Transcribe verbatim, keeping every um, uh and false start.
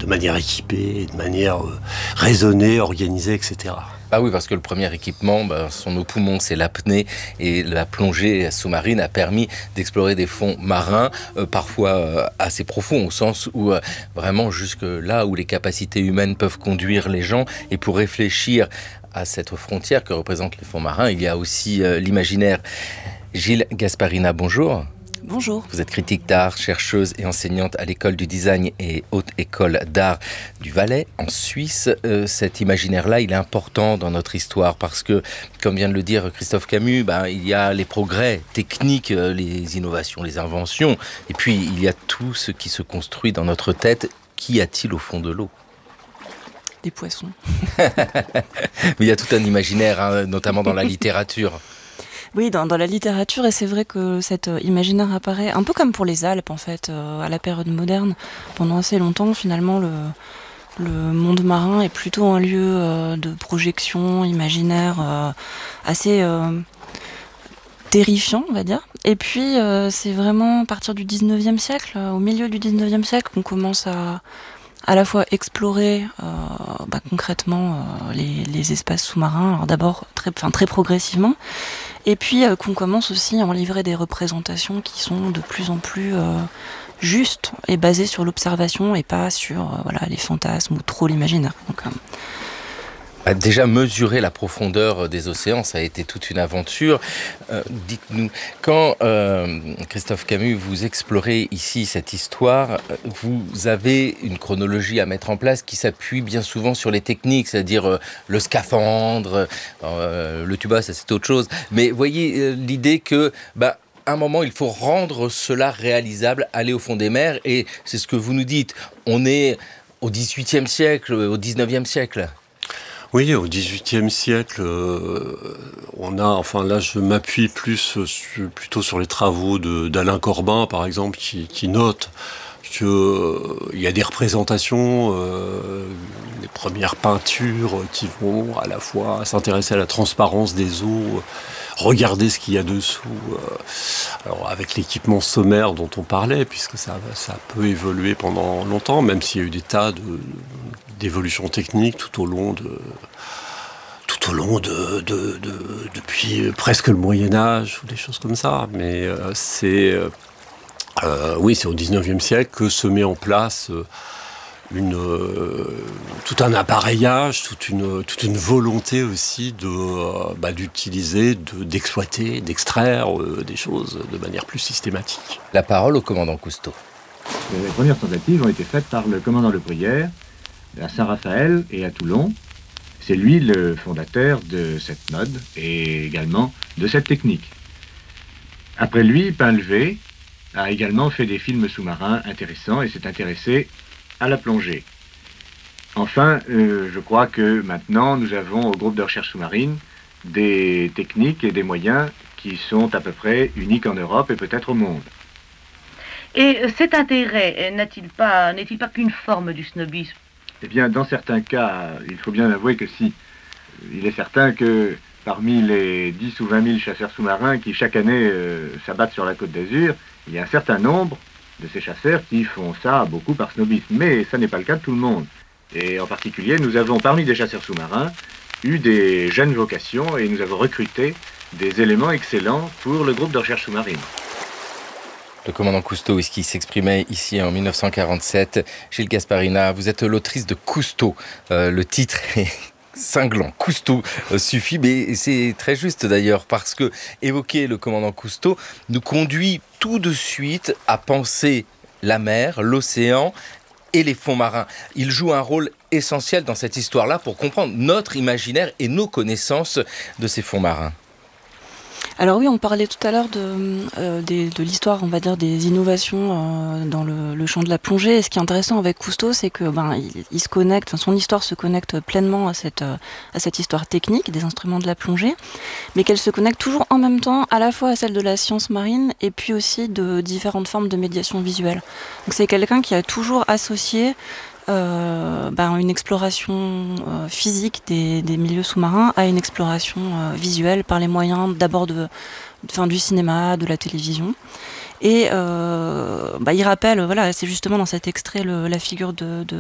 manière équipée, de manière euh, raisonnée, organisée, et cetera. Ah oui, parce que le premier équipement, ben, sont nos poumons, c'est l'apnée, et la plongée sous-marine a permis d'explorer des fonds marins, euh, parfois euh, assez profonds, au sens où euh, vraiment jusque là où les capacités humaines peuvent conduire les gens. Et pour réfléchir à cette frontière que représentent les fonds marins, il y a aussi euh, l'imaginaire. Gilles Gasparina, bonjour. Bonjour. Vous êtes critique d'art, chercheuse et enseignante à l'école du design et haute école d'art du Valais en Suisse. Euh, cet imaginaire-là, il est important dans notre histoire parce que, comme vient de le dire Christophe Camus, ben, il y a les progrès techniques, les innovations, les inventions, et puis il y a tout ce qui se construit dans notre tête. Qu'y a-t-il au fond de l'eau ? Des poissons. Mais il y a tout un imaginaire, hein, notamment dans la littérature. Oui, dans, dans la littérature, et c'est vrai que cet euh, imaginaire apparaît un peu comme pour les Alpes, en fait, euh, à la période moderne. Pendant assez longtemps, finalement, le, le monde marin est plutôt un lieu euh, de projection imaginaire euh, assez euh, terrifiant, on va dire. Et puis, euh, c'est vraiment à partir du dix-neuvième siècle, euh, au milieu du dix-neuvième siècle, qu'on commence à à la fois explorer euh, bah, concrètement euh, les, les espaces sous-marins, alors d'abord très, enfin, très progressivement, et puis euh, qu'on commence aussi à en livrer des représentations qui sont de plus en plus euh, justes et basées sur l'observation et pas sur euh, voilà, les fantasmes ou trop l'imaginaire. Donc, euh, Déjà, mesurer la profondeur des océans, ça a été toute une aventure. Euh, dites-nous, quand euh, Christophe Camus, vous explorez ici cette histoire, vous avez une chronologie à mettre en place qui s'appuie bien souvent sur les techniques, c'est-à-dire euh, le scaphandre, euh, le tuba, ça c'est autre chose. Mais voyez euh, l'idée que... Bah, à un moment, il faut rendre cela réalisable, aller au fond des mers, et c'est ce que vous nous dites. On est au dix-huitième siècle, au dix-neuvième siècle. Oui, au dix-huitième siècle, euh, on a, enfin là je m'appuie plus sur, plutôt sur les travaux de, d'Alain Corbin par exemple, qui, qui note qu'il euh, y a des représentations, euh, des premières peintures qui vont à la fois s'intéresser à la transparence des eaux, regarder ce qu'il y a dessous, euh, alors avec l'équipement sommaire dont on parlait, puisque ça, ça peut évoluer pendant longtemps, même s'il y a eu des tas de, d'évolutions techniques tout au long de, tout au long de, de, de depuis presque le Moyen-Âge ou des choses comme ça. Mais euh, c'est, euh, oui, c'est au dix-neuvième siècle que se met en place une, euh, tout un appareillage, toute une, toute une volonté aussi de, euh, bah, d'utiliser, de, d'exploiter, d'extraire euh, des choses de manière plus systématique. La parole au commandant Cousteau. Les premières tentatives ont été faites par le commandant Le Bruyère à Saint-Raphaël et à Toulon. C'est lui le fondateur de cette mode et également de cette technique. Après lui, Painlevé a également fait des films sous-marins intéressants et s'est intéressé à la plongée. Enfin, euh, je crois que maintenant nous avons au groupe de recherche sous-marine des techniques et des moyens qui sont à peu près uniques en Europe et peut-être au monde. Et cet intérêt n'est-il pas, n'est-il pas qu'une forme du snobisme ? Eh bien, dans certains cas, il faut bien avouer que si. Il est certain que parmi les dix ou vingt mille chasseurs sous-marins qui chaque année euh, s'abattent sur la Côte d'Azur, il y a un certain nombre de ces chasseurs qui font ça beaucoup par snobisme. Mais ça n'est pas le cas de tout le monde. Et en particulier, nous avons parmi des chasseurs sous-marins eu des jeunes vocations et nous avons recruté des éléments excellents pour le groupe de recherche sous-marine. Le commandant Cousteau, qui s'exprimait ici en dix-neuf cent quarante-sept. Gilles Gasparina, vous êtes l'autrice de Cousteau. Euh, le titre est cinglant. Cousteau euh, suffit, mais c'est très juste d'ailleurs, parce que évoquer le commandant Cousteau nous conduit tout de suite à penser la mer, l'océan et les fonds marins. Il joue un rôle essentiel dans cette histoire-là pour comprendre notre imaginaire et nos connaissances de ces fonds marins. Alors oui, on parlait tout à l'heure de, euh, des, de l'histoire, on va dire, des innovations euh, dans le, le champ de la plongée. Et ce qui est intéressant avec Cousteau, c'est que ben il, il se connecte, enfin, son histoire se connecte pleinement à cette euh, à cette histoire technique des instruments de la plongée, mais qu'elle se connecte toujours en même temps à la fois à celle de la science marine et puis aussi de différentes formes de médiation visuelle. Donc c'est quelqu'un qui a toujours associé Euh, ben, une exploration euh, physique des, des milieux sous-marins à une exploration euh, visuelle par les moyens d'abord de, de, du cinéma, de la télévision. Et euh, bah, il rappelle, voilà, c'est justement dans cet extrait le, la figure de, de